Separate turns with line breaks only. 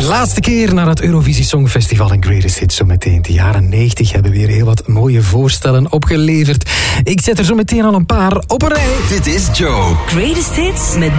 Een laatste keer naar het Eurovisie Songfestival en Greatest Hits zometeen. De jaren 90 hebben weer heel wat mooie voorstellen opgeleverd. Ik zet er zo meteen al een paar op een rij.
Dit is Joe.
Greatest Hits met